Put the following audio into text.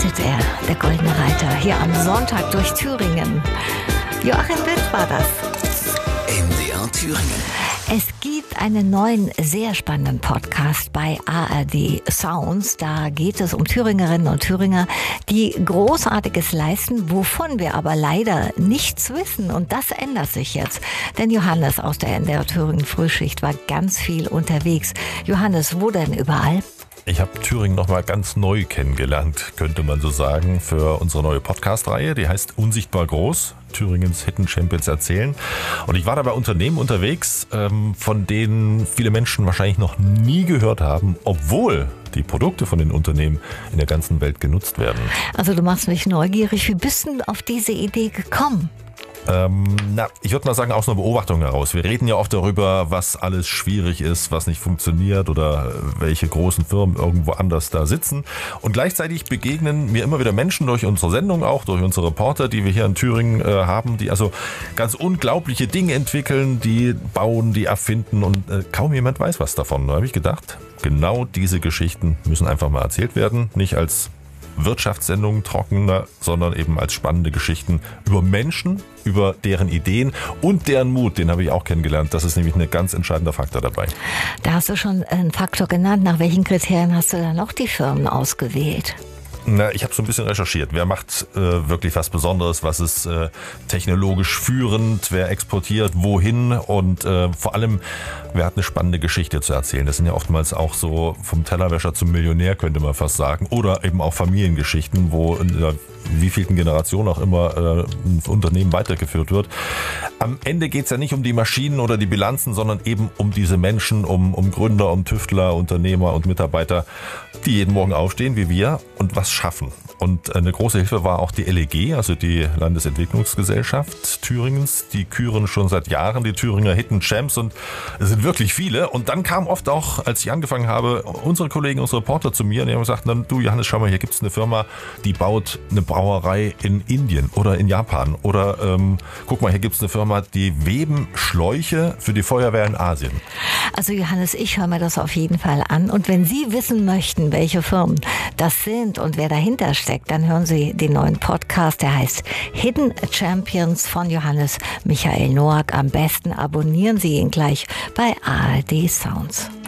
reitet er, der Goldene Reiter, hier am Sonntag durch Thüringen. Joachim Witt war das. MDR Thüringen. Es gibt einen neuen, sehr spannenden Podcast bei ARD Sounds. Da geht es um Thüringerinnen und Thüringer, die Großartiges leisten, wovon wir aber leider nichts wissen. Und das ändert sich jetzt. Denn Johannes aus der MDR Thüringen Frühschicht war ganz viel unterwegs. Johannes, wo denn überall? Ich habe Thüringen nochmal ganz neu kennengelernt, könnte man so sagen, für unsere neue Podcast-Reihe. Die heißt Unsichtbar groß, Thüringens Hidden Champions erzählen. Und ich war da bei Unternehmen unterwegs, von denen viele Menschen wahrscheinlich noch nie gehört haben, obwohl die Produkte von den Unternehmen in der ganzen Welt genutzt werden. Also du machst mich neugierig. Wie bist du auf diese Idee gekommen? Ich würde mal sagen, aus einer Beobachtung heraus. Wir reden ja oft darüber, was alles schwierig ist, was nicht funktioniert oder welche großen Firmen irgendwo anders da sitzen. Und gleichzeitig begegnen mir immer wieder Menschen durch unsere Sendung, auch durch unsere Reporter, die wir hier in Thüringen haben, die also ganz unglaubliche Dinge entwickeln, die bauen, die erfinden und kaum jemand weiß was davon. Da habe ich gedacht, genau diese Geschichten müssen einfach mal erzählt werden, nicht als Wirtschaftssendungen trockener, sondern eben als spannende Geschichten über Menschen, über deren Ideen und deren Mut. Den habe ich auch kennengelernt. Das ist nämlich ein ganz entscheidender Faktor dabei. Da hast du schon einen Faktor genannt. Nach welchen Kriterien hast du dann noch die Firmen ausgewählt? Ich habe so ein bisschen recherchiert. Wer macht wirklich was Besonderes? Was ist technologisch führend? Wer exportiert wohin? Und vor allem, wer hat eine spannende Geschichte zu erzählen? Das sind ja oftmals auch so vom Tellerwäscher zum Millionär, könnte man fast sagen. Oder eben auch Familiengeschichten, wo in der wievielten Generation auch immer ein Unternehmen weitergeführt wird. Am Ende geht es ja nicht um die Maschinen oder die Bilanzen, sondern eben um diese Menschen, um Gründer, um Tüftler, Unternehmer und Mitarbeiter, die jeden Morgen aufstehen wie wir und was schaffen. Und eine große Hilfe war auch die LEG, also die Landesentwicklungsgesellschaft Thüringens. Die küren schon seit Jahren die Thüringer Hidden Champs und es sind wirklich viele. Und dann kam oft auch, als ich angefangen habe, unsere Kollegen, unsere Reporter zu mir und die haben gesagt, du Johannes, schau mal, hier gibt es eine Firma, die baut eine Brauerei in Indien oder in Japan. Oder guck mal, hier gibt es eine Firma, die weben Schläuche für die Feuerwehr in Asien. Also Johannes, ich höre mir das auf jeden Fall an. Und wenn Sie wissen möchten, welche Firmen das sind und wer dahinter steckt, dann hören Sie den neuen Podcast, der heißt Hidden Champions von Johannes Michael Noack. Am besten abonnieren Sie ihn gleich bei ARD Sounds.